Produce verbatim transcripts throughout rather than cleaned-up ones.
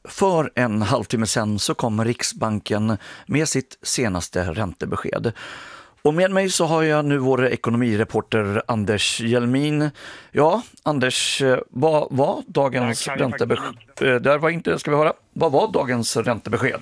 För en halvtimme sedan så kom Riksbanken med sitt senaste räntebesked. Och med mig så har jag nu vår ekonomireporter Anders Hjelmin. Ja, Anders, vad var dagens räntebesked? Där var inte, ska vi höra. Vad var dagens räntebesked?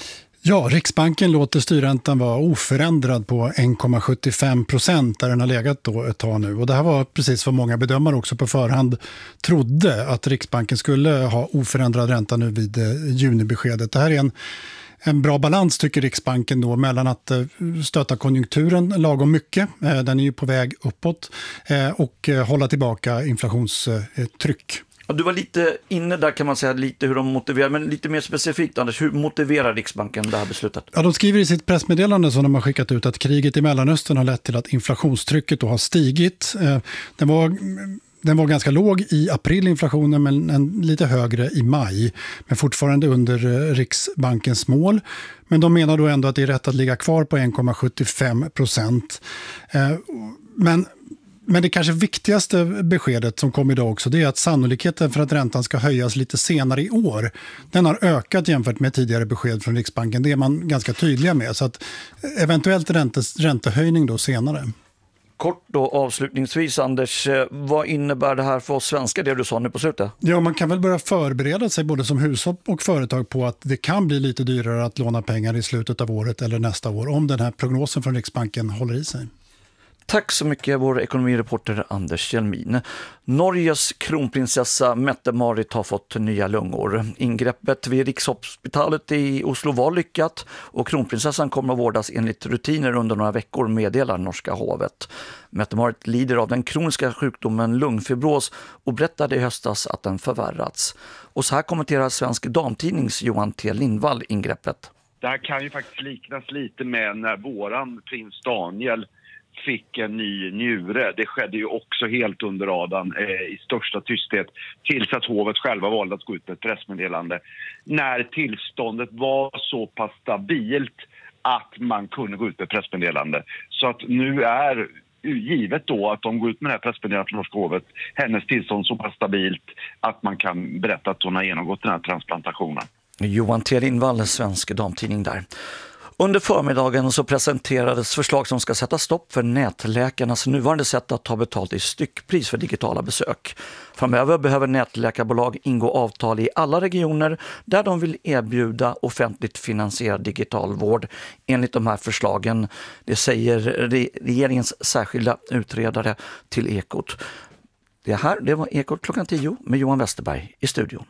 Ja, Riksbanken låter styrräntan vara oförändrad på en komma sjuttiofem procent där den har legat då ett tag nu. Och det här var precis vad många bedömare också på förhand trodde, att Riksbanken skulle ha oförändrad ränta nu vid eh, junibeskedet. Det här är en, en bra balans, tycker Riksbanken då, mellan att eh, stöta konjunkturen lagom mycket, eh, den är ju på väg uppåt, eh, och eh, hålla tillbaka inflationstryck. Du var lite inne där, kan man säga, lite hur de motiverar, men lite mer specifikt, Anders, hur motiverar Riksbanken det här beslutet? Ja, de skriver i sitt pressmeddelande som de har skickat ut att kriget i Mellanöstern har lett till att inflationstrycket då har stigit. Eh, den var... Den var ganska låg i april, inflationen, men en, lite högre i maj. Men fortfarande under eh, Riksbankens mål. Men de menar då ändå att det är rätt att ligga kvar på en komma sjuttiofem procent. Eh, men, men det kanske viktigaste beskedet som kom idag också, det är att sannolikheten för att räntan ska höjas lite senare i år, den har ökat jämfört med tidigare besked från Riksbanken. Det är man ganska tydliga med. Så att eventuellt räntes, räntehöjning då senare. Kort då avslutningsvis, Anders, vad innebär det här för oss svenskar, det du sa nu på slutet? Ja, man kan väl börja förbereda sig både som hushåll och företag på att det kan bli lite dyrare att låna pengar i slutet av året eller nästa år om den här prognosen från Riksbanken håller i sig. Tack så mycket, vår ekonomireporter Anders Hjelmin. Norges kronprinsessa Mette-Marit har fått nya lungor. Ingreppet vid Rikshospitalet i Oslo var lyckat och kronprinsessan kommer att vårdas enligt rutiner under några veckor, meddelar norska hovet. Mette-Marit lider av den kroniska sjukdomen lungfibros och berättade i höstas att den förvärrats. Och så här kommenterar Svensk Damtidnings Johan T. Lindvall ingreppet. Det här kan ju faktiskt liknas lite med när våran prins Daniel fick en ny njure. Det skedde ju också helt under radarn eh, i största tysthet tills att hovet själva valde att gå ut med ett pressmeddelande. När tillståndet var så pass stabilt att man kunde gå ut med ett pressmeddelande. Så att nu är givet då att de går ut med det här pressmeddelandet från norska hovet, hennes tillstånd så pass stabilt att man kan berätta att hon har genomgått den här transplantationen. Johan T. Lindvall, Svensk Damtidning där. Under förmiddagen så presenterades förslag som ska sätta stopp för nätläkarnas nuvarande sätt att ta betalt i styckpris för digitala besök. Framöver behöver nätläkarbolag ingå avtal i alla regioner där de vill erbjuda offentligt finansierad digital vård enligt de här förslagen. Det säger regeringens särskilda utredare till Ekot. Det här det var Ekot klockan tio med Johan Westerberg i studion.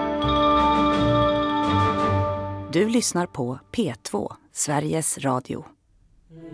Du lyssnar på P två, Sveriges Radio.